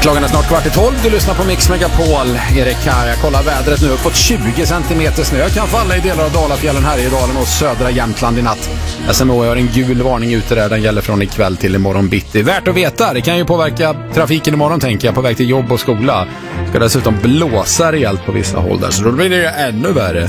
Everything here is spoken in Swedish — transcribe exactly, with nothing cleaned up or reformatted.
Klockan är snart kvart i tolv, du lyssnar på Mix Megapol. Erik här, jag kollar vädret nu. Uppåt tjugo centimeter snö kan falla i delar av Dalafjällen, Härjedalen och södra Jämtland i natt. S M H har en gul varning ute där, den gäller från ikväll till imorgon bitti. Värt att veta, det kan ju påverka trafiken imorgon tänker jag, på väg till jobb och skola. Ska dessutom blåsa rejält på vissa håll där, så då blir det ännu värre.